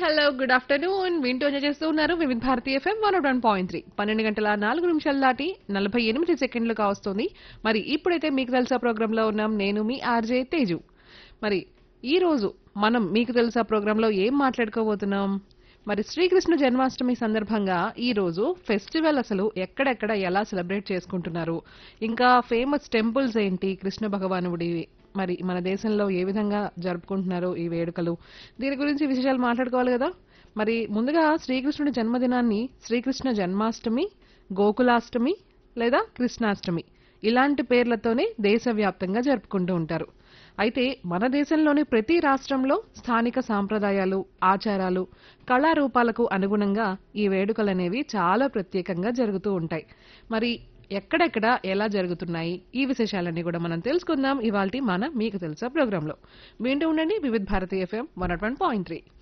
Hello, good afternoon. వింటూ enjoy చేస్తూ ఉన్నారు వివిధ భారతీ ఎఫ్ఎం 101.3. 12 గంటల 4 నిమిషాలు దాటి 48 సెకండ్లు కావస్తుంది. మరి ఇప్పుడైతే మీకు తెలుసా ప్రోగ్రామ్ లో ఉన్నాం. నేను మీ ఆర్జే తేజు. మరి ఈ రోజు మనం మీకు తెలుసా ప్రోగ్రామ్ లో ఏం మాట్లాడుకోబోతున్నాం? మరి శ్రీకృష్ణ జన్మాష్టమి సందర్భంగా ఈ రోజు ఫెస్టివల్ అసలు ఎక్కడెక్కడ ఎలా సెలబ్రేట్ చేసుకుంటున్నారు, ఇంకా ఫేమస్ టెంపుల్స్ ఏంటి, కృష్ణ భగవానుడివి మరి మన దేశంలో ఏ విధంగా జరుపుకుంటున్నారు ఈ వేడుకలు, దీని గురించి విశేషాలు మాట్లాడుకోవాలి కదా. మరి ముందుగా శ్రీకృష్ణుడి జన్మదినాన్ని శ్రీకృష్ణ జన్మాష్టమి, గోకులాష్టమి లేదా కృష్ణాష్టమి ఇలాంటి పేర్లతోనే దేశవ్యాప్తంగా జరుపుకుంటూ ఉంటారు. అయితే మన దేశంలోని ప్రతి రాష్ట్రంలో స్థానిక సాంప్రదాయాలు, ఆచారాలు, కళారూపాలకు అనుగుణంగా ఈ వేడుకలనేవి చాలా ప్రత్యేకంగా జరుగుతూ ఉంటాయి. మరి ఎక్కడెక్కడ ఎలా జరుగుతున్నాయి ఈ విశేషాలన్నీ కూడా మనం తెలుసుకుందాం ఇవాల్టి మన మీకు తెలుసా ప్రోగ్రాంలో. వింటూ ఉండండి వివిధ భారతీ ఎఫ్ఎం 101.3.